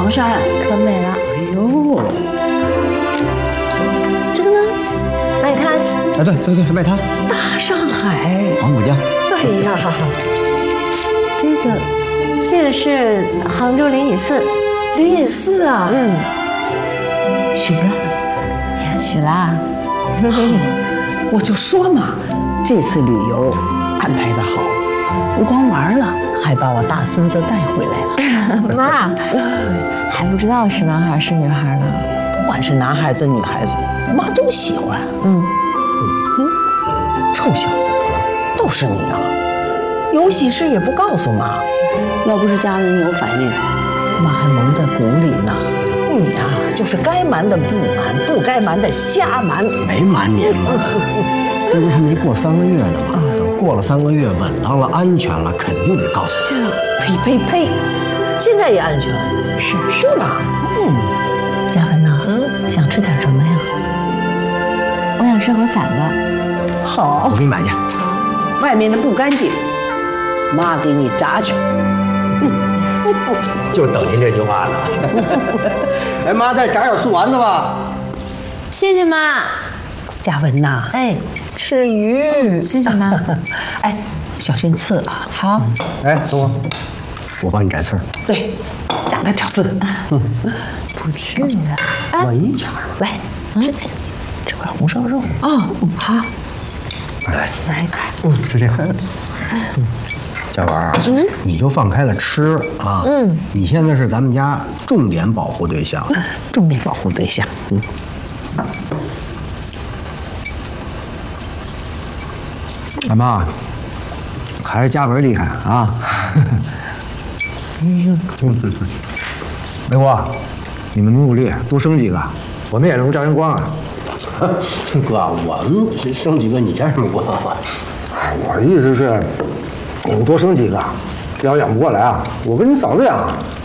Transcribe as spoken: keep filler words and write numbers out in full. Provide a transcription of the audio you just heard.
黄山， 可美了。 哎呦， 这个呢？外滩。 哎，对对对，外滩。 大上海， 黄浦江。 哎呀，这个这个是杭州灵隐寺。 灵隐寺啊， 嗯， 许了。 许了。 我就说嘛，这次旅游安排的好，不光玩了，还把我大孙子带回来了。 妈，还不知道是男孩是女孩呢。 不管是男孩子女孩子，妈都喜欢。 嗯嗯，臭小子，都是你啊！有喜事也不告诉妈，要不是家人有反应，妈还蒙在鼓里呢。你呀、啊，就是该瞒的不瞒，不该瞒的瞎瞒。 没瞒您嘛，这不是还没过三个月呢吗？等过了三个月，稳当了，安全了，肯定得告诉您。 呸呸呸！现在也安全，是是吧？嗯。 嘉文呐，嗯，想吃点什么呀？ 我想吃盒馓子。 好， 我给你买去。 外面的不干净，妈给你炸去。 就等您这句话呢。哎，妈，再炸点素丸子吧。 谢谢妈。 嘉文呐， 哎， 吃鱼。 谢谢妈。 哎，小心刺啊。 好。 哎，等会儿，我帮你摘刺儿。 对，让他挑刺。不去啊。 万一掐着。 来，吃这块红烧肉。 哦，好。 来， 来一块。 嗯，是这个。嗯。嘉文儿，嗯，你就放开了吃啊。嗯，你现在是咱们家重点保护对象， 重点保护对象。嗯。 俺妈，还是嘉文厉害啊。嗯嗯。梅花，你们努努力，多生几个，我们也能沾上光啊。哥，我们生几个你沾什么光啊？我的意思是。你们多生几个，要养不过来啊，我跟你嫂子养。